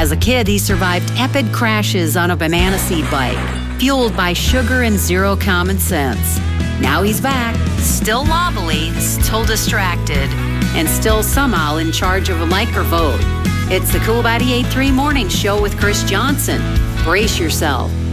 As a kid, he survived epic crashes on a banana seed bike, fueled by sugar and zero common sense. Now he's back, still wobbly, still distracted, and still somehow in charge of a like or vote. It's the Cool 98.3 Morning Show with Chris Johnson. Brace yourself.